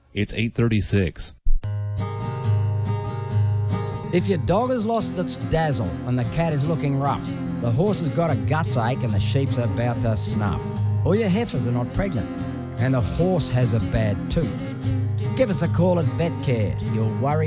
It's 8:36. If your dog has lost its dazzle and the cat is looking rough, the horse has got a guts ache and the sheep's about to snuff, or your heifers are not pregnant and the horse has a bad tooth, give us a call at VetCare. You'll worry